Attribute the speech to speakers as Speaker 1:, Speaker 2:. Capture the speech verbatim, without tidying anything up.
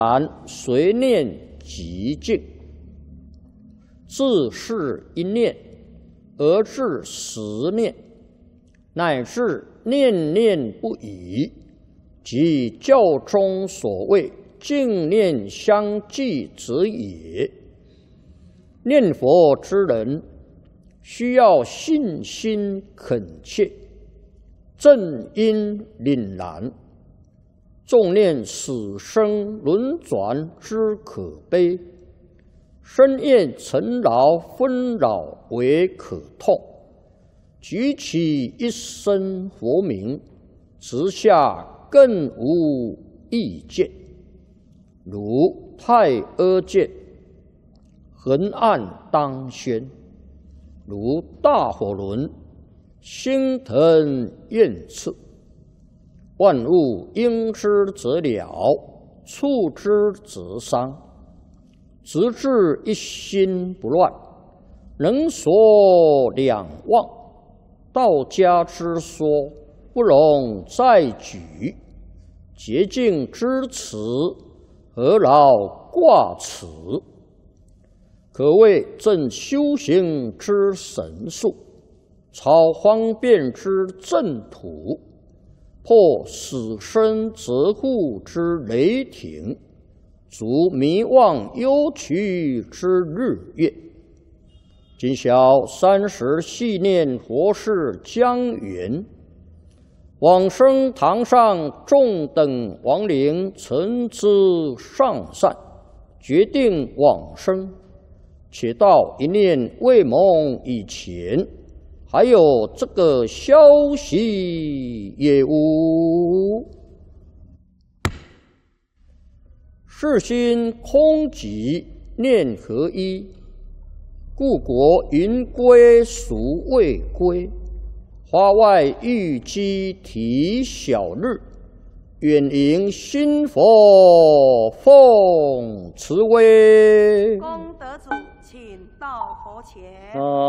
Speaker 1: 然随念即静，自是一念而至十念，乃至念念不已，即教中所谓静念相继者也。念佛之人，需要信心恳切，正因凛然。纵念死生轮转之可悲，深厌尘劳纷扰为可痛，举起一身佛名，直下更无意见。如太阿见，横按当宣；如大火轮，心腾焰炽。万物应之则了，触之则伤。直至一心不乱，能所两忘。道家之说，不容再举。洁净之词，何劳挂齿？可谓正修行之神术，超方便之正途。破死生责护之雷霆，足迷妄忧屈之日月。今宵三时系念佛事将圆，往生堂上众等亡灵诚知上善，决定往生。且到一念未蒙以前，还有这个消息也无。世心空寂念合一，故国云归孰未归？花外玉鸡啼小日，远迎新佛奉慈威。
Speaker 2: 功德主，请到佛前。
Speaker 1: 啊